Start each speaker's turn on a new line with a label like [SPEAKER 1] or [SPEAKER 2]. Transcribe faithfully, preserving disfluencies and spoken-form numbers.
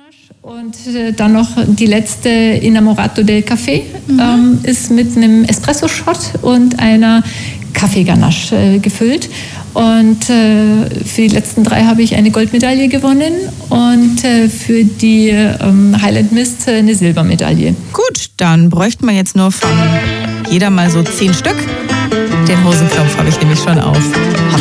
[SPEAKER 1] Und dann noch die letzte Innamorato del Café mhm. ähm, ist mit einem Espresso-Shot und einer Kaffeeganache äh, gefüllt. Und äh, für die letzten drei habe ich eine Goldmedaille gewonnen und äh, für die ähm, Highland Mist eine Silbermedaille.
[SPEAKER 2] Gut, dann bräuchten wir jetzt nur von jeder mal so zehn Stück. Den Hosenknopf habe ich nämlich schon auf.